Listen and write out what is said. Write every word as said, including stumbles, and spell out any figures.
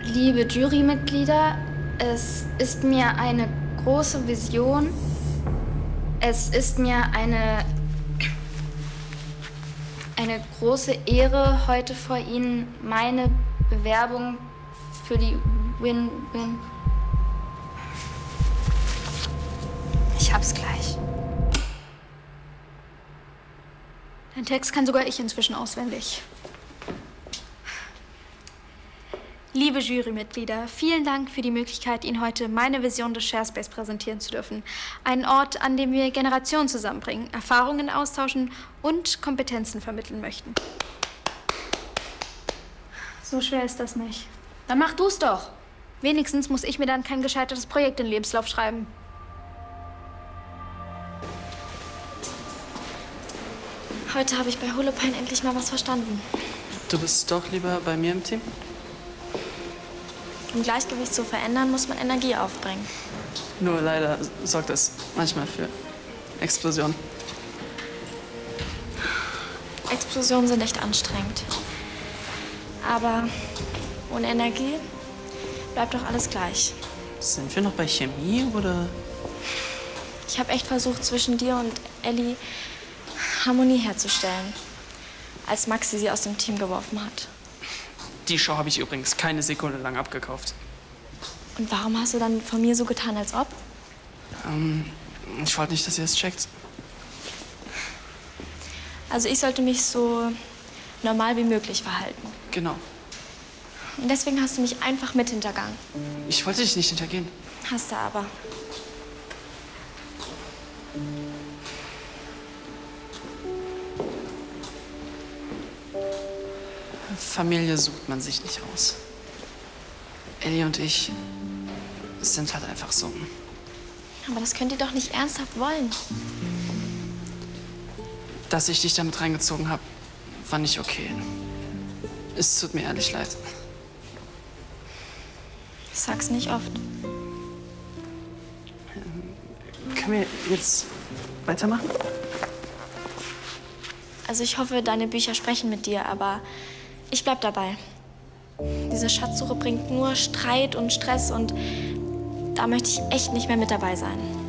Liebe Jurymitglieder, es ist mir eine große Vision. Es ist mir eine, eine große Ehre, heute vor Ihnen meine Bewerbung für die Win-Win. Ich hab's gleich. Den Text kann sogar ich inzwischen auswendig. Liebe Jurymitglieder, vielen Dank für die Möglichkeit, Ihnen heute meine Vision des ShareSpace präsentieren zu dürfen. Einen Ort, an dem wir Generationen zusammenbringen, Erfahrungen austauschen und Kompetenzen vermitteln möchten. So schwer ist das nicht. Dann mach du's doch. Wenigstens muss ich mir dann kein gescheitertes Projekt in den Lebenslauf schreiben. Heute habe ich bei Holopain endlich mal was verstanden. Du bist doch lieber bei mir im Team? Um Gleichgewicht zu verändern, muss man Energie aufbringen. Nur leider sorgt das manchmal für Explosionen. Explosionen sind echt anstrengend. Aber ohne Energie bleibt doch alles gleich. Sind wir noch bei Chemie, oder? Ich habe echt versucht, zwischen dir und Ellie Harmonie herzustellen, als Maxi sie aus dem Team geworfen hat. Die Show habe ich übrigens keine Sekunde lang abgekauft. Und warum hast du dann von mir so getan, als ob? Ähm, ich wollte nicht, dass ihr es checkt. Also ich sollte mich so normal wie möglich verhalten. Genau. Und deswegen hast du mich einfach mit hintergangen. Ich wollte dich nicht hintergehen. Hast du aber. Familie sucht man sich nicht aus. Ellie und ich sind halt einfach so. Aber das könnt ihr doch nicht ernsthaft wollen. Dass ich dich damit reingezogen habe, war nicht okay. Es tut mir ehrlich leid. Ich sag's nicht oft. Können wir jetzt weitermachen? Also ich hoffe, deine Bücher sprechen mit dir, aber ich bleib dabei. Diese Schatzsuche bringt nur Streit und Stress und da möchte ich echt nicht mehr mit dabei sein.